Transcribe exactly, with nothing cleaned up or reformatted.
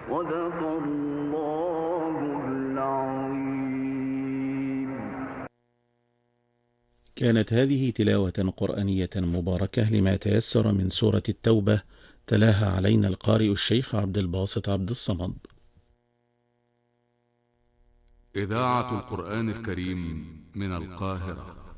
صدق الله العظيم. كانت هذه تلاوة قرآنية مباركة لما تيسر من سورة التوبة، تلاها علينا القارئ الشيخ عبد الباسط عبد الصمد. إذاعة القرآن الكريم من القاهرة.